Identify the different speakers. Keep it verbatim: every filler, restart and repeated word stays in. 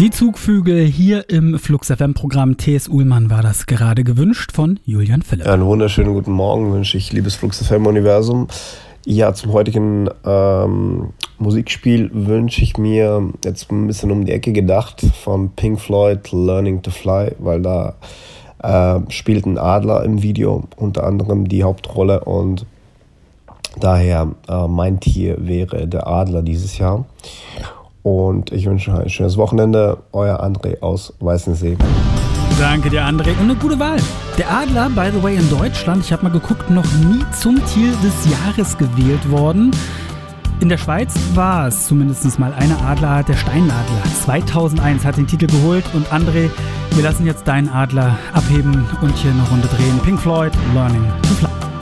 Speaker 1: Die Zugvögel hier im Flux F M-Programm T S. Uhlmann war das gerade gewünscht von Julian Philipp.
Speaker 2: Ja, einen wunderschönen guten Morgen wünsche ich, liebes Flux F M-Universum. Ja, zum heutigen ähm, Musikspiel wünsche ich mir jetzt ein bisschen um die Ecke gedacht von Pink Floyd, Learning to Fly, weil da äh, spielt ein Adler im Video unter anderem die Hauptrolle und daher äh, mein Tier wäre der Adler dieses Jahr. Und ich wünsche euch ein schönes Wochenende. Euer André aus Weißensee.
Speaker 1: Danke dir, André. Und eine gute Wahl. Der Adler, by the way, in Deutschland, ich habe mal geguckt, noch nie zum Tier des Jahres gewählt worden. In der Schweiz war es zumindest mal eine Adlerart, der Steinadler. zweitausendeins hat den Titel geholt. Und André, wir lassen jetzt deinen Adler abheben und hier eine Runde drehen. Pink Floyd, Learning to Fly.